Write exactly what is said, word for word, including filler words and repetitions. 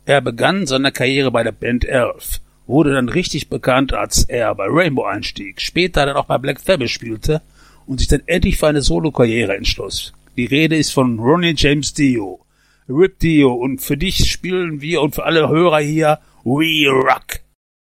Er begann seine Karriere bei der Band Elf, wurde dann richtig bekannt, als er bei Rainbow einstieg, später dann auch bei Black Sabbath spielte und sich dann endlich für eine Solo-Karriere entschloss. Die Rede ist von Ronnie James Dio, Rip Dio, und für dich spielen wir und für alle Hörer hier We Rock.